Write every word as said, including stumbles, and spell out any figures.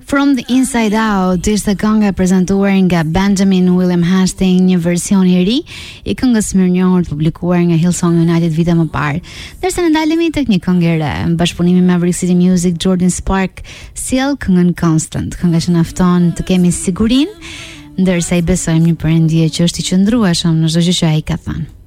From the Inside Out ishte kënga e prezantuar nga Benjamin William Hastings, një version i ri i këngës mirënjohur publikuar nga Hillsong United vite më parë. Derisa ne ndalemi tek një këngë e re, në bashkëpunim me Maverick City Music, Jordan Spark sjell këngën Constant, kënga që na fton të kemi sigurinë, ndërsa i besojmë një perëndije që është i qëndrueshëm në çdo gjë që ai ka thënë.